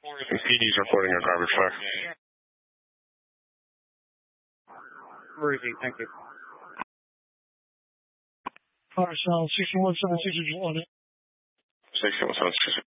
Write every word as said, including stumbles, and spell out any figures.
P D's reporting a garbage fire. Mercy, thank you. Fire cell sixty-one seven six is on it. sixty-one seven six.